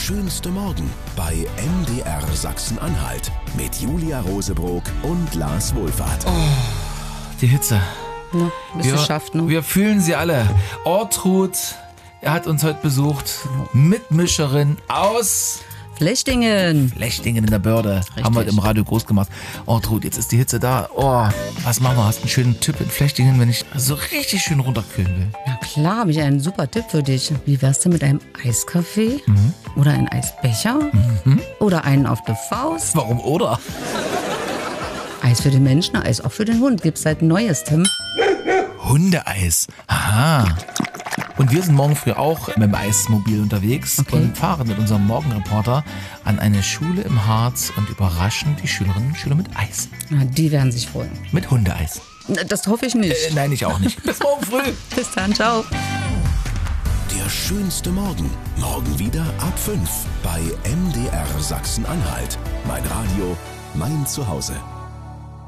schönste Morgen bei MDR Sachsen-Anhalt mit Julia Rosebrock und Lars Wohlfahrt. Die Hitze. Ja, bist geschafft, ne? Wir fühlen sie alle. Ortrud, er hat uns heute besucht. Mitmischerin aus Flechtingen in der Börde. Richtig. Haben wir heute im Radio groß gemacht. Ortrud, jetzt ist die Hitze da. Oh, was machen wir? Hast du einen schönen Tipp in Flechtingen, wenn ich so richtig schön runterkühlen will? Na klar, habe ich einen super Tipp für dich. Wie wär's denn mit einem Eiskaffee? Oder einem Eisbecher? Oder einen auf die Faust? Warum oder? Eis für den Menschen, Eis auch für den Hund. Gibt's seit Neuestem. Hundeeis. Aha. Und wir sind morgen früh auch mit dem Eismobil unterwegs und fahren mit unserem Morgenreporter an eine Schule im Harz und überraschen die Schülerinnen und Schüler mit Eis. Na, die werden sich freuen. Mit Hundeeis. Das hoffe ich nicht. Nein, ich auch nicht. Bis morgen früh. Bis dann, ciao. Der schönste Morgen. Morgen wieder ab 5 bei MDR Sachsen-Anhalt. Mein Radio, mein Zuhause.